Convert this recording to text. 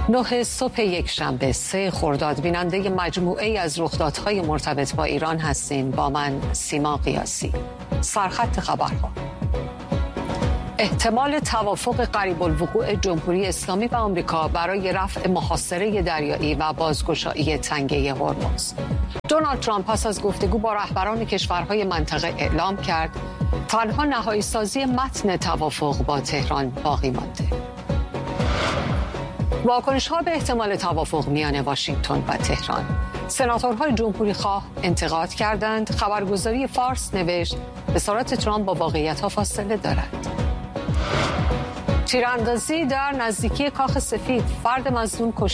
9 صبح یکشنبه 3 خرداد بیننده مجموعه از رخدادهای مرتبط با ایران هستین. با من سیما قیاسی. سرخط خبرها: احتمال توافق قریب الوقوع جمهوری اسلامی و آمریکا برای رفع محاصره دریایی و بازگشایی تنگه هرمز. دونالد ترامپ پس از گفتگو با رهبران کشورهای منطقه اعلام کرد تنها نهایی سازی متن توافق با تهران باقی مانده. واکنش‌ها به احتمال توافق میان واشنگتن و تهران. سناتورهای جمهوری خواه انتقاد کردند. خبرگزاری فارس نوشت اسارت ترامپ با واقعیت‌ها فاصله دارد. تیراندازی در نزدیکی کاخ سفید، فرد مظنون کشته.